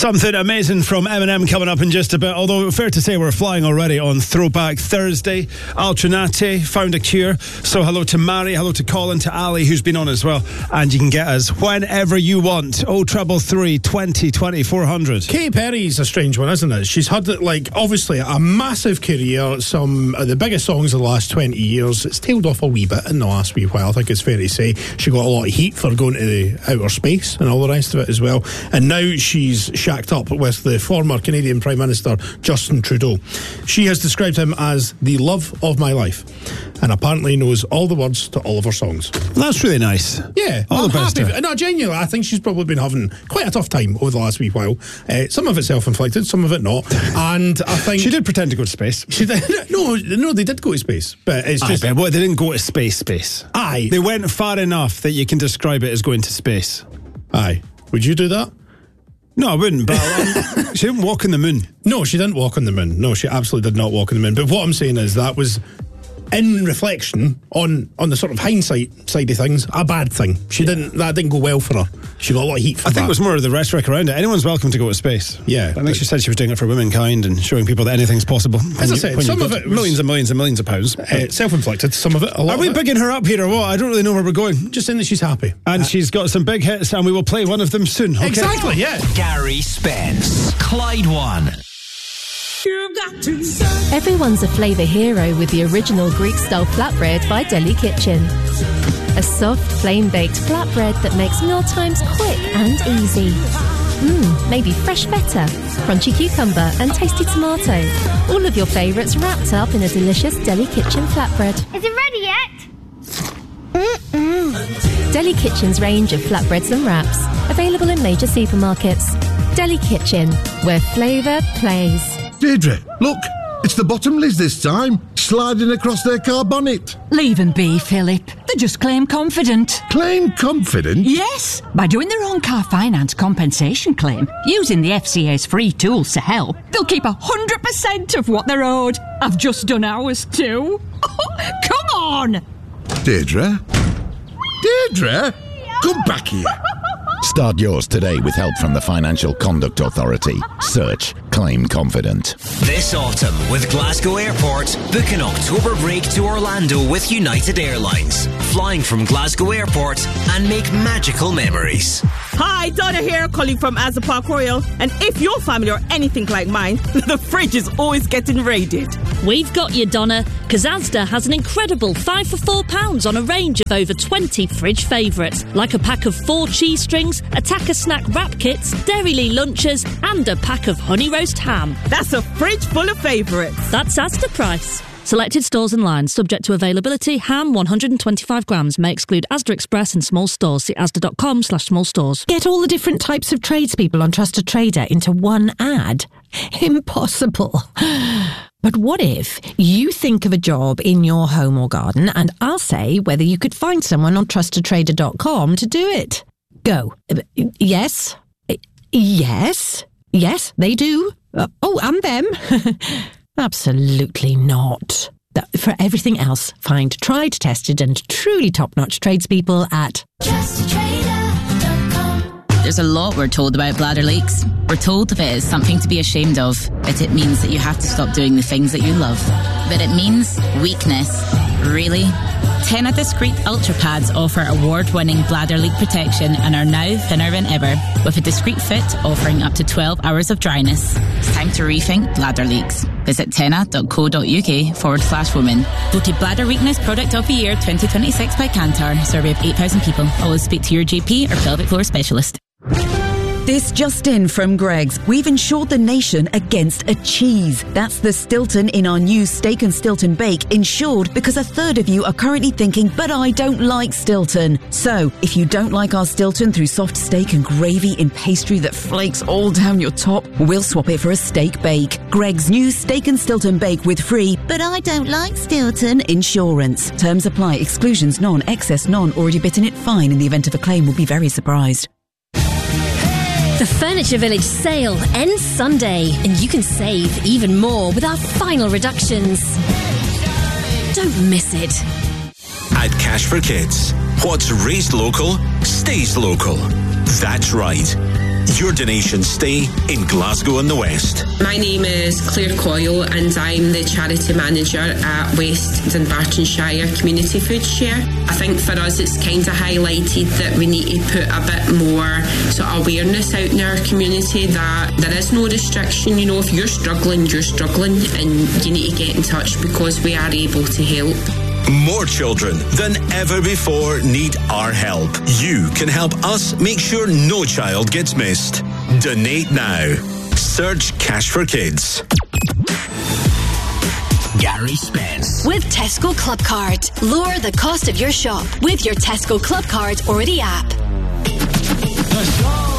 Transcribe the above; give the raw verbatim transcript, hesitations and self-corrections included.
Something amazing from Eminem coming up in just a bit, although fair to say we're flying already on Throwback Thursday. Altrinate found a cure, so hello to Mary, hello to Colin, to Ali who's been on as well, and you can get us whenever you want. oh treble three, twenty, twenty, four hundred. Katy Perry's a strange one, isn't it? She's had, like, obviously a massive career, some of the biggest songs of the last twenty years. It's tailed off a wee bit in the last wee while, I think it's fair to say. She got a lot of heat for going to the outer space and all the rest of it as well, and now she's shacked up with the former Canadian Prime Minister Justin Trudeau. She has described him as the love of my life, and apparently knows all the words to all of her songs. That's really nice. Yeah, all I'm the best. happy. No, genuinely, I think she's probably been having quite a tough time over the last wee while. Uh, some of it self-inflicted, some of it not. And I think she did pretend to go to space. She did. No, no, they did go to space, but it's just. Aye, but what, they didn't go to space. Space. Aye, they went far enough that you can describe it as going to space. Aye, would you do that? No, I wouldn't, but um, she didn't walk on the moon. No, she didn't walk on the moon. No, she absolutely did not walk on the moon. But what I'm saying is that was, in reflection, on, on the sort of hindsight side of things, a bad thing. She yeah. didn't, that didn't go well for her. She got a lot of heat for I that. think it was more of the rhetoric around it. Anyone's welcome to go to space. Yeah. I think she said she was doing it for womankind and showing people that anything's possible. As I said, some of it was millions and millions and millions of pounds. Uh, self-inflicted, some of it, a lot. Are we of it. bigging her up here or what? I don't really know where we're going. Just saying that she's happy. And uh, she's got some big hits, and we will play one of them soon. Okay? Exactly, yeah. Gary Spence, Clyde One. Everyone's a flavour hero with the original Greek-style flatbread by Deli Kitchen. A soft, flame-baked flatbread that makes mealtimes quick and easy. Mmm, maybe fresh feta, crunchy cucumber and tasty tomato. All of your favourites wrapped up in a delicious Deli Kitchen flatbread. Is it ready yet? Mm-mm. Deli Kitchen's range of flatbreads and wraps, available in major supermarkets. Deli Kitchen, where flavour plays. Deirdre, look, it's the Bottomleys this time, sliding across their car bonnet. Leave them be, Philip. They just claim confident. Claim confident? Yes, by doing their own car finance compensation claim, using the F C A's free tools to help, they'll keep one hundred percent of what they're owed. I've just done ours too. Come on! Deirdre? Deirdre? Come back here. Start yours today with help from the Financial Conduct Authority. Search Claim Confident. This autumn with Glasgow Airport, book an October break to Orlando with United Airlines. Flying from Glasgow Airport and make magical memories. Hi, Donna here, calling from Asda Park Royal. And if your family are anything like mine, the fridge is always getting raided. We've got you, Donna, because Asda has an incredible five for four pounds on a range of over twenty fridge favourites, like a pack of four cheese strings, a Attacker snack wrap kits, Dairylea lunches, and a pack of honey roast ham. That's a fridge full of favourites. That's Asda price. Selected stores and lines, subject to availability. Ham one hundred twenty-five grams may exclude Asda Express and small stores. See asda.com slash small stores. Get all the different types of tradespeople on Trusted Trader into one ad? Impossible. But what if you think of a job in your home or garden and I'll say whether you could find someone on trusted trader dot com to do it? Go. Yes. Yes. Yes, they do. Uh, oh, and them. Absolutely not. For everything else, find tried, tested and truly top-notch tradespeople at trusted trader dot com. There's a lot we're told about bladder leaks. We're told if it is something to be ashamed of, that it means that you have to stop doing the things that you love. But it means weakness. Really? Tena Discreet Ultra Pads offer award-winning bladder leak protection and are now thinner than ever, with a discreet fit offering up to twelve hours of dryness. It's time to rethink bladder leaks. Visit tena.co.uk forward slash women. Voted Bladder Weakness Product of the Year twenty twenty-six by Kantar. Survey of eight thousand people. Always speak to your G P or pelvic floor specialist. This just in from Greggs. We've insured the nation against a cheese. That's the Stilton in our new Steak and Stilton Bake, insured because a third of you are currently thinking, but I don't like Stilton. So, if you don't like our Stilton through soft steak and gravy in pastry that flakes all down your top, we'll swap it for a steak bake. Greggs' new Steak and Stilton Bake with free, but I don't like Stilton insurance. Terms apply. Exclusions none. Excess none. Already bitten it fine. In the event of a claim, will be very surprised. The Furniture Village sale ends Sunday, and you can save even more with our final reductions. Don't miss it. At Cash for Kids, what's raised local stays local. That's right. Your donations stay in Glasgow and the West. My name is Claire Coyle and I'm the charity manager at West Dunbartonshire Community Food Share. I think for us it's kind of highlighted that we need to put a bit more sort of awareness out in our community that there is no restriction. You know, if you're struggling, you're struggling and you need to get in touch because we are able to help. More children than ever before need our help. You can help us make sure no child gets missed. Donate now. Search Cash for Kids. Gary Spence. With Tesco Club Card. Lower the cost of your shop with your Tesco Club Card or the app. The song